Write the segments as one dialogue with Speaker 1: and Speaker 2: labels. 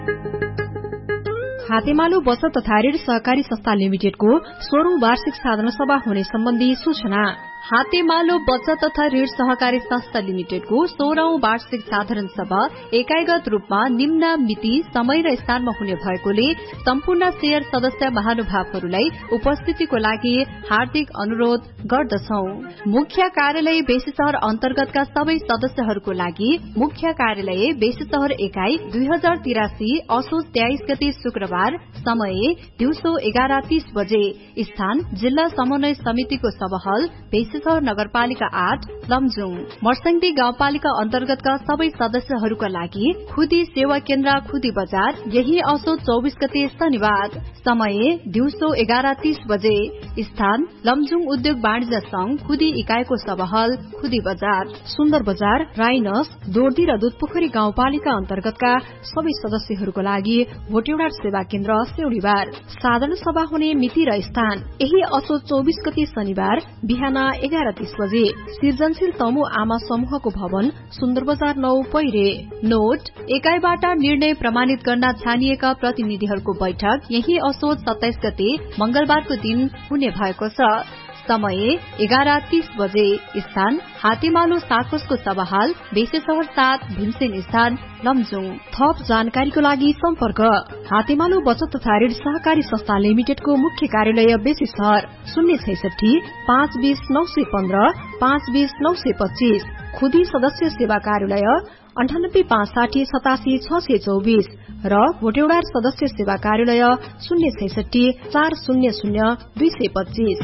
Speaker 1: हातेमालो बचत तथा ऋण सहकारी संस्था लिमिटेडको 16औं वार्षिक साधारण सभा हुने सम्बन्धी सूचना। हातेमालो बचत तथा ऋण सहकारी संस्था लिमिटेडको 16औं वार्षिक साधारण सभा एकाइगत रूपमा निम्न मिति, समय र स्थानमा हुने भएकोले सम्पूर्ण शेयर सदस्य महानुभावहरूलाई उपस्थितिको लागि हार्दिक अनुरोध गर्दछौं। मुख्य कार्यालय बेसीशहर अन्तर्गतका सबै सदस्यहरूको लागि मुख्य कार्यालय बेसीशहर एकाइ 2083 असोज 23 गते शुक्रबार, समय दिउँसो 11:30 बजे, स्थान जिल्ला समन्वय समितिको सभाहल बेसीशहर नगरपालिका 8 लमजुङ। मर्सङ्दी गाउँपालिका अन्तर्गतका सबै सदस्यहरूका लागि खुदी सेवा केन्द्र खुदी बजार, यही असोज 24 गते शनिबार, समय दिउँसो 11:30 बजे, स्थान लमजुङ उद्योग वाणिज्य संघ खुदी इकाइको सभाहल खुदी बजार। सुन्दर बजार, राइनस, दोर्दी र दुधपोखरी गाउँपालिका अन्तर्गतका सबै सदस्यहरूको लागि भोटेउडा सेवा केन्द्र सेउडीबार। साधारण सभा हुने मिति र स्थान यही असोज 24 गते शनिबार बिहान 11:30 बजे, सृजनशील तमु आमा समूहको भवन, सुन्दर बजार 9 पैरे। नोट, एकाइबाट निर्णय प्रमाणित गर्न छानिएका प्रतिनिधिहरूको बैठक यही असोज 27 गते मंगलबारको दिन हुने भएको छ। समय 11:30 बजे, स्थान हातेमालो साकोसको सभाहाल बेसीशहर 7 भीमसेन स्थान लमजुङ। थप जानकारीको लागि सम्पर्क हातेमालो बचत तथा ऋण सहकारी संस्था लिमिटेडको मुख्य कार्यालय बेसीशहर 066 520 915 520 925, खुदी सदस्य सेवा कार्यालय 98 560 87 624 र भोटेउडा सदस्य सेवा कार्यालय 066 400 225।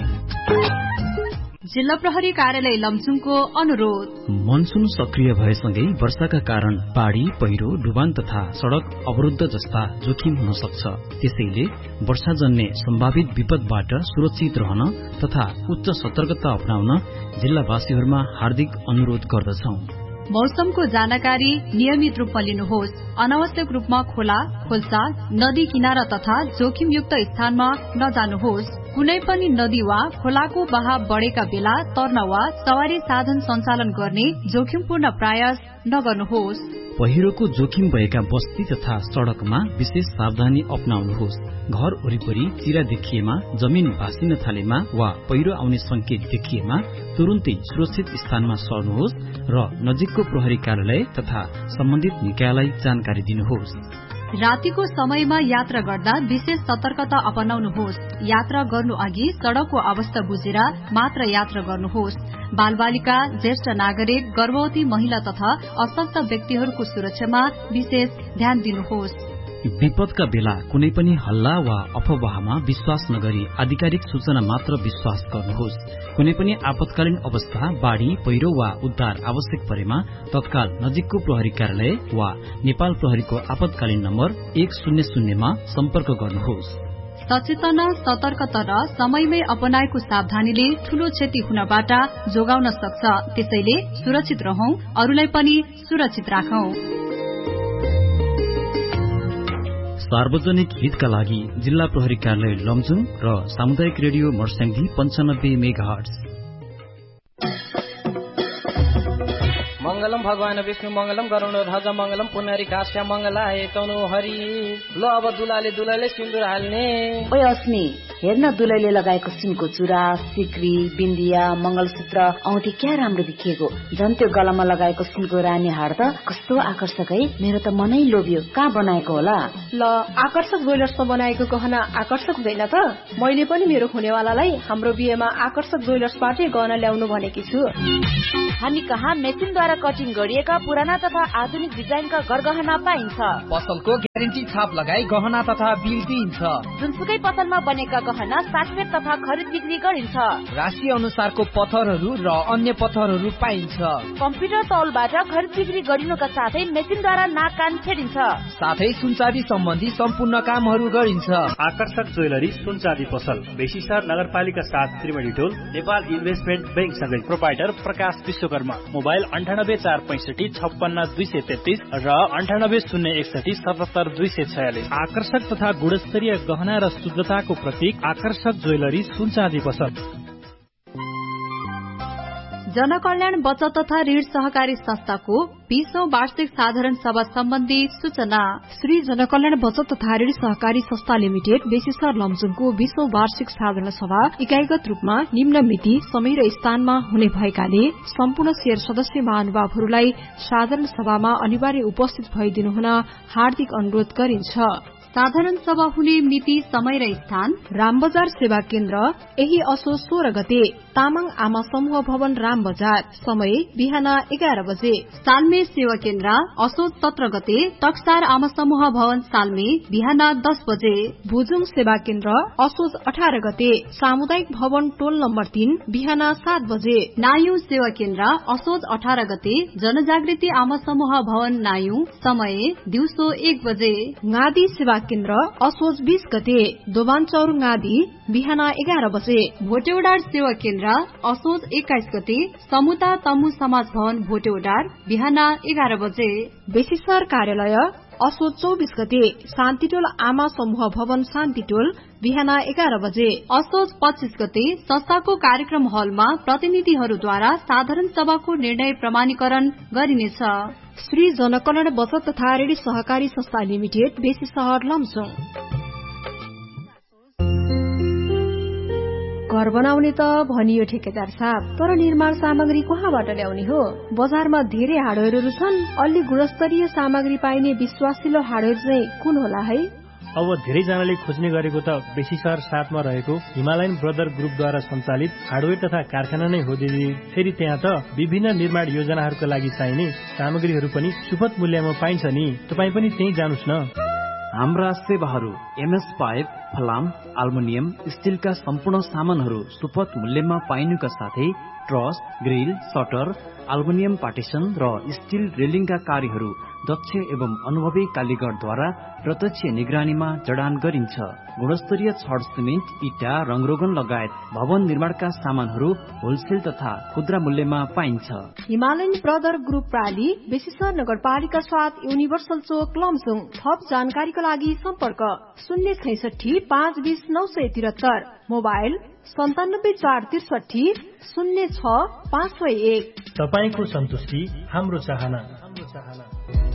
Speaker 1: जिल्ला प्रहरी कार्यालय लमजुङको अनुरोध।
Speaker 2: मनसून सक्रिय भएसँगै वर्षाका कारण बाढ़ी, पहिरो, डुबान तथा सड़क अवरुद्ध जस्ता जोखिम हुन सक्छ। त्यसैले वर्षाजन्य सम्भावित विपदबाट सुरक्षित रहन तथा उच्च सतर्कता अपनाउन जिल्लावासीहरूमा हार्दिक अनुरोध गर्दछौं।
Speaker 1: मौसमको जानकारी नियमित रूपमा लिनुहोस्। अनावश्यक रूपमा खोला, खोल्सा, नदी किनारा तथा जोखिमयुक्त स्थानमा नजानुहोस्। कुनै पनि नदी वा खोलाको बहाव बढ़ेका बेला तर्न वा सवारी साधन सञ्चालन गर्ने जोखिमपूर्ण प्रयास नगर्नुहोस्।
Speaker 2: पहिरोको जोखिम भएका बस्ती तथा सड़कमा विशेष सावधानी अपनाउनुहोस्। घर वरिपरि चिरा देखिएमा, जमिन भासिन थालेमा वा पहिरो आउने संकेत देखिएमा तुरुन्तै सुरक्षित स्थानमा सर्नुहोस् र नजिकको प्रहरी कार्यालय तथा सम्बन्धित निकायलाई जानकारी दिनुहोस्।
Speaker 1: रातिको समयमा यात्रा गर्दा विशेष सतर्कता अपनाउनुहोस्। यात्रा गर्नु अघि सड़कको अवस्था बुझेर मात्र यात्रा गर्नुहोस्। बालबालिका, ज्येष्ठ नागरिक, गर्भवती महिला तथा अशक्त व्यक्तिहरूको सुरक्षामा विशेष ध्यान दिनुहोस्।
Speaker 2: विपदका बेला कुनै पनि हल्ला वा अफवाहमा विश्वास नगरी आधिकारिक सूचना मात्र विश्वास गर्नुहोस्। कुनै पनि आपतकालीन अवस्था, बाढ़ी, पहिरो वा उद्धार आवश्यक परेमा तत्काल नजिकको प्रहरी कार्यालय वा नेपाल प्रहरीको आपतकालीन नम्बर 100 मा सम्पर्क गर्नुहोस्।
Speaker 1: सचेतना, सतर्कता र समयमै अपनाएको सावधानीले ठूलो क्षति हुनबाट जोगाउन सक्छ। त्यसैले सुरक्षित रहौं, अरूलाई पनि सुरक्षित राखौं।
Speaker 2: सार्वजनिक हितका लागि जिल्ला प्रहरी कार्यालय लमजुङ र सामुदायिक रेडियो मर्स्याङ्गी 95 मेगाहर्ट्ज।
Speaker 3: मंगलम भगवान विष्णु मंगलम गरुण ध्वज मंगलम पुनरी काश्य मंगलाय तनु हरि। ल अब दुलाले सिन्दुर हाल्ने।
Speaker 4: ओइ अस्मी, हेर्न दुलैले लगाएको सिनको चुरा, सिक्री, बिन्दिया, मंगलसूत्र, औँठी क्या राम्रो देखिएको। झन् त्यो गलामा लगाएको सिनको रानी हार त कस्तो आकर्षक है। मेरो त मनै लोभ्यो। कहाँ बनाएको होला?
Speaker 5: ल, आकर्षक ज्वेलर्समा बनाएको गहना आकर्षक हुँदैन त? मैले पनि मेरो हुनेवालालाई हाम्रो बिहेमा आकर्षक ज्वेलर्सबाटै गहना ल्याउनु भनेकी छु।
Speaker 4: हामी कहाँ मेसिनद्वारा कटिङ गरिएका पुराना तथा आधुनिक डिजाइनका गरगहना पाइन्छ।
Speaker 3: पसलको ग्यारेन्टी छाप लगाई गहना तथा बिल दिइन्छ।
Speaker 4: जुनसुकै पसलमा बनेका गहना साटफेर तथा खरिद बिक्री गरिन्छ।
Speaker 3: राशि अनुसारको पत्थरहरू र अन्य पत्थरहरू पाइन्छ।
Speaker 4: कम्प्युटर तौलबाट खरिद बिक्री गरिनुका साथै मेसिनद्वारा नाक कान छेडिन्छ।
Speaker 3: साथै सुनचाँदी सम्बन्धी सम्पूर्ण कामहरू गरिन्छ।
Speaker 6: आकर्षक ज्वेलरी सुनचाँदी पसल बेसीशहर नगरपालिका 7 त्रिवेणी टोल, नेपाल इन्भेस्टमेन्ट बैंक सँगै। प्रोपाइटर प्रकाश विश्वकर्मा। मोबाइल 98 465 56 233 र 98 061 77 246। आकर्षक तथा गुणस्तरीय गहना र शुद्धताको प्रतीक आकर्षक ज्वेलरी सुनचाँदी पसल।
Speaker 1: जनकल्याण बचत तथा ऋण सहकारी संस्थाको 20औं वार्षिक साधारण सभा सम्बन्धी सूचना। श्री जनकल्याण बचत तथा ऋण सहकारी संस्था लिमिटेड बेसीसर लमजुङको 20औं वार्षिक साधारण सभा इकाइगत रूपमा निम्न मिति, समय र स्थानमा हुने भएकाले सम्पूर्ण शेयर सदस्य महानुभावहरूलाई साधारण सभामा अनिवार्य उपस्थित भइदिनु हुन हार्दिक अनुरोध गरिन्छ। साधारण सभा हुने मिति, समय र स्थान रामबजार सेवा केन्द्र, यही असोज 16 गते तामाङ आमा समूह भवन रामबजार, समय बिहान 11 बजे। सालमे सेवा केन्द्र असोज 17 गते टक्सार आमा समूह भवन सालमे बिहान 10 बजे। भुजुङ सेवा केन्द्र असोज 18 गते सामुदायिक भवन टोल नम्बर 3 बिहान 7 बजे। नायु सेवा केन्द्र असोज 18 गते जनजागृति आमा समूह भवन नायु, समय दिउँसो 1 बजे। गादी सेवा केन्द्र असोज 20 गते दोभानचौर गादी बिहान 11 बजे। भोटेउडार सेवा केन्द्र असोज 21 गते समुता तमु समाज भवन भोटेउडार बिहान 11 बजे। बेसीसर कार्यालय असोज 24 गते शान्तिटोल आमा समूह भवन शान्तिटोल बिहान 11 बजे। असोज 25 गते संस्थाको कार्यक्रम हलमा प्रतिनिधिहरूद्वारा साधारण सभाको निर्णय प्रमाणीकरण गरिनेछ। श्री जनकल्याण बचत तथा ऋण सहकारी संस्था लिमिटेड बेसीसहर लमजुङ। घर बनाउने त भनियो ठेकेदार साहब, तर निर्माण सामग्री कहाँबाट ल्याउने हो? बजारमा धेरै हार्डवेयरहरू छन्, अलि गुणस्तरीय सामग्री पाइने विश्वासिलो हार्डवेयर चाहिँ कुन होला है?
Speaker 6: अब धेरैजनाले खोज्ने गरेको त बेसीसर 7 मा रहेको हिमालयन ब्रदर ग्रुपद्वारा सञ्चालित हार्डवेयर तथा कारखाना नै हो दिदी। फेरि त्यहाँ त विभिन्न निर्माण योजनाहरूका लागि चाहिने सामग्रीहरू पनि सुपथ मूल्यमा पाइन्छ नि। तपाई पनि त्यही जानुस् न।
Speaker 2: हाम्रा सेवाहरू एमएस पाइप, फलाम, अल्मुनियम, स्टिलका सम्पूर्ण सामानहरू सुपथ मूल्यमा पाइनुका साथै truss, grill, shutter, aluminium partition र स्टिल रेलिङका कार्यहरू दक्ष एवं अनुभवी कालीगरद्वारा प्रत्यक्ष निगरानीमा जडान गरिन्छ। गुणस्तरीय छड, सिमेन्ट, इटा, रङरोगन लगायत भवन निर्माणका सामानहरू होलसेल तथा खुद्रा मूल्यमा पाइन्छ।
Speaker 5: हिमालयन ब्रदर ग्रुप प्राली, बेसीसर नगरपालिका 7, युनिभर्सल चोक लमजुङ। थप जानकारीका लागि सम्पर्क 066 520 973, मोबाइल 97 463 06 501।
Speaker 6: तपाईको सन्तुष्टि हाम्रो चाहना।